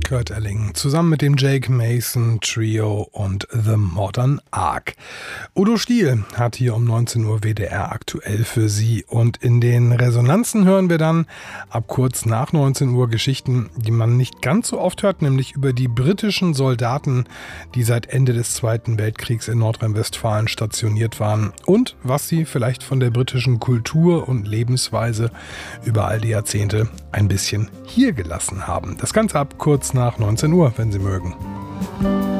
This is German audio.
Kurt Elling zusammen mit dem Jake Mason Trio und The Modern Ark. Udo Stiel hat hier um 19 Uhr WDR aktuell für Sie. Und in den Resonanzen hören wir dann ab kurz nach 19 Uhr Geschichten, die man nicht ganz so oft hört, nämlich über die britischen Soldaten, die seit Ende des Zweiten Weltkriegs in Nordrhein-Westfalen stationiert waren und was sie vielleicht von der britischen Kultur und Lebensweise über all die Jahrzehnte ein bisschen hier gelassen haben. Das Ganze ab kurz nach 19 Uhr, wenn Sie mögen.